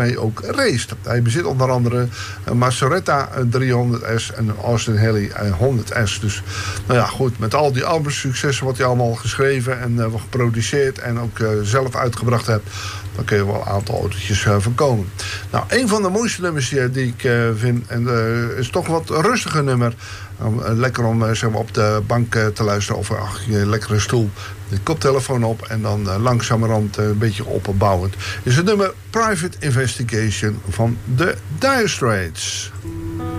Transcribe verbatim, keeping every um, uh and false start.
daarmee ook raced. Hij bezit onder andere een Maserati driehonderd S en een Austin Haley honderd S. Dus nou ja, goed, met al die albumsuccessen wat hij allemaal geschreven en uh, geproduceerd en ook uh, zelf uitgebracht hebt, dan kun je wel een aantal autootjes uh, voorkomen. Nou, een van de mooiste nummers die, die ik uh, vind, en uh, is toch wat een rustiger nummer. Uh, lekker om uh, zeg maar op de bank uh, te luisteren of ach, je lekkere stoel. De koptelefoon op en dan uh, langzamerhand uh, een beetje opbouwend. Is het nummer Private Investigation van de Dire Straits.